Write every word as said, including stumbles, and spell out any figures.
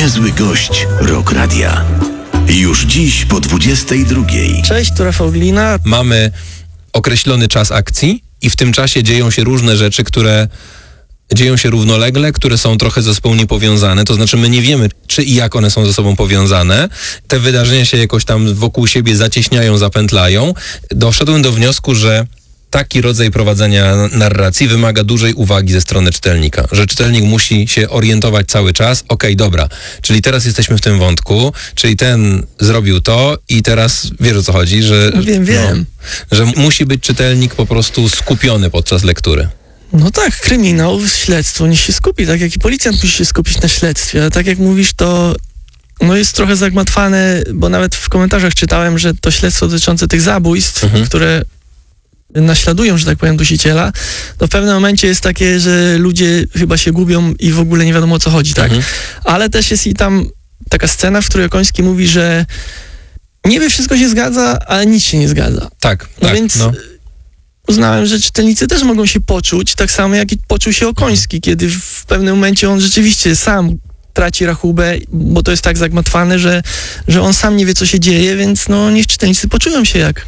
Niezły gość Rock Radia. Już dziś po dwudziestej drugiej. Cześć, tu Rafał Glina. Mamy określony czas akcji i w tym czasie dzieją się różne rzeczy, które dzieją się równolegle, które są trochę ze sobą niepowiązane. To znaczy my nie wiemy, czy i jak one są ze sobą powiązane. Te wydarzenia się jakoś tam wokół siebie zacieśniają, zapętlają. Doszedłem do wniosku, że taki rodzaj prowadzenia narracji wymaga dużej uwagi ze strony czytelnika, że czytelnik musi się orientować cały czas, okej, dobra, czyli teraz jesteśmy w tym wątku, czyli ten zrobił to i teraz wiesz, o co chodzi, że... Wiem, wiem. No, że musi być czytelnik po prostu skupiony podczas lektury. No tak, kryminał, śledztwo, niech się skupi, tak jak i policjant musi się skupić na śledztwie, a tak jak mówisz, to no jest trochę zagmatwane, bo nawet w komentarzach czytałem, że to śledztwo dotyczące tych zabójstw, mhm. które naśladują, że tak powiem, dusiciela, to w pewnym momencie jest takie, że ludzie chyba się gubią i w ogóle nie wiadomo, o co chodzi, tak? Mhm. Ale też jest i tam taka scena, w której Okoński mówi, że niby wszystko się zgadza, ale nic się nie zgadza. Tak, no tak. Więc no. uznałem, że czytelnicy też mogą się poczuć, tak samo jak i poczuł się Okoński, kiedy w pewnym momencie on rzeczywiście sam traci rachubę, bo to jest tak zagmatwane, że, że on sam nie wie, co się dzieje, więc no niech czytelnicy poczują się jak